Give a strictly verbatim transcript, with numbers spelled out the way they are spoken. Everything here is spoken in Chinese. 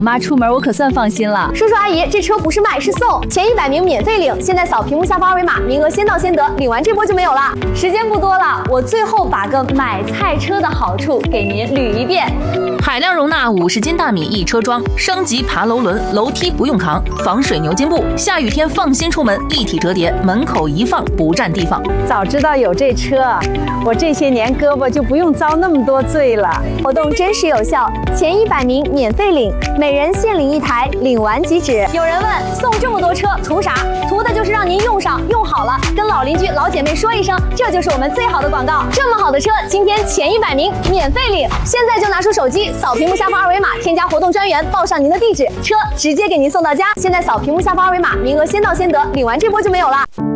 妈出门我可算放心了。 叔叔阿姨，这车不是买是送，前一百名免费领，现在扫屏幕下方二维码，名额先到先得，领完这波就没有了。时间不多了，我最后把个买菜车的好处给您捋一遍。 海量容纳五十斤大米一车装，升级爬楼轮，楼梯不用扛，防水牛筋布，下雨天放心出门，一体折叠，门口一放不占地方。 早知道有这车，我这些年胳膊就不用遭那么多罪了。 活动真实有效，前一百名免费领，每人限领一台，领完即止。有人问，送这么多车图啥？图的就是让您用上，用好了，跟老邻居、老姐妹说一声，这就是我们最好的广告。这么好的车，今天前一百名免费领，现在就拿出手机，扫屏幕下方二维码，添加活动专员，报上您的地址，车直接给您送到家。现在扫屏幕下方二维码，名额先到先得，领完这波就没有了。